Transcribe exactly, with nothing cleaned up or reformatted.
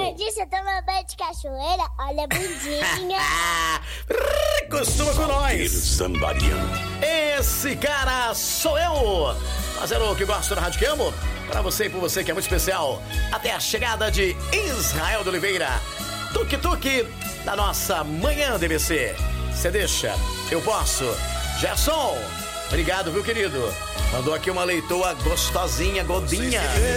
Você disse tomar banho de cachoeira? Olha a bundinha. Costuma com nós. Esse cara sou eu. Fazendo o que gosto da Rádio que amo. Pra você e por você que é muito especial. Até a chegada de Israel de Oliveira. Tuk-tuk da nossa Manhã D B C. Você deixa? Eu posso. Gerson, obrigado, viu, querido? Mandou aqui uma leitoa gostosinha, godinha.